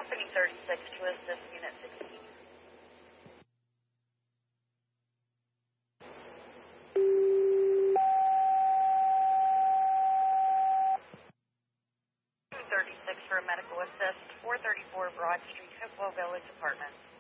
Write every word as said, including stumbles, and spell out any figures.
Company thirty-six to assist Unit sixteen. thirty-six for a medical assist, four thirty-four Broad Street, Hopewell Village Apartments.